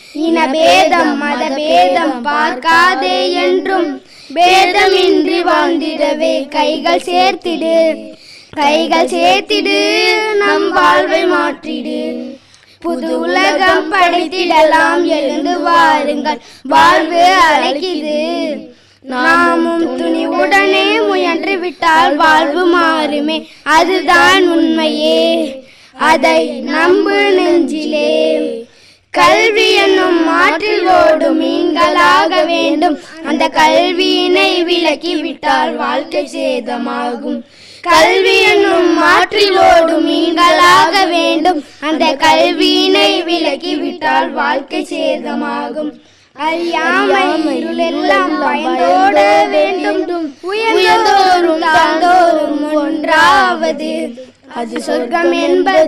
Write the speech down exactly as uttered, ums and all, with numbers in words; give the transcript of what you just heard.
இனபேதம் மதபேதம் பார்க்காதே என்றும் பேதமின்றி வாழ்ந்திடவே கைகள் சேர்த்திடு கைகள் சேர்த்திடு நம் வாழ்வை மாற்றிடு. புது உலகம் படைத்திடலாம் எழுந்து வாருங்கள் வாழ்வு அழைக்குது. நாமும் துணிவுடனே முயன்று விட்டால் வாழ்வு மாறுமே அதுதான் உண்மையே அதை நம்பு நெஞ்சிலே. கல்வி என்னும் ஆற்றில் ஓடும் மீன்களாக வேண்டும் அந்த கல்வியினை விலக்கி விட்டால் வாழ்க்கை சேதமாகும். கல்வி என்னும் ஆற்றில் ஓடும் மீன்களாக வேண்டும் அந்த கல்வியினை விலக்கி விட்டால் வாழ்க்கை சேதமாகும். அறியாமை இருளெல்லாம் பயந்தோட வேண்டும் உயர்ந்தோறும் தாழ்ந்தோறும் ஒன்றாவது அது சொர்க்கம் என்பது